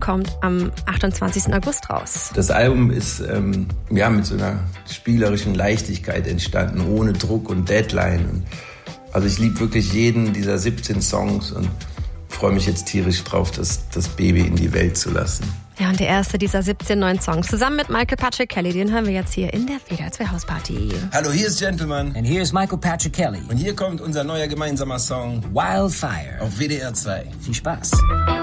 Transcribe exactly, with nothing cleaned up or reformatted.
kommt am achtundzwanzigsten August raus. Das Album ist ähm, ja, mit so einer spielerischen Leichtigkeit entstanden, ohne Druck und Deadline. Und also ich liebe wirklich jeden dieser siebzehn Songs und freue mich jetzt tierisch drauf, das, das Baby in die Welt zu lassen. Ja, und der erste dieser siebzehn neuen Songs, zusammen mit Michael Patrick Kelly, den hören wir jetzt hier in der W D R zwei Hausparty. Hallo, hier ist Gentleman. And here's Michael Patrick Kelly. Und hier kommt unser neuer gemeinsamer Song Wildfire auf W D R zwei. Viel Spaß.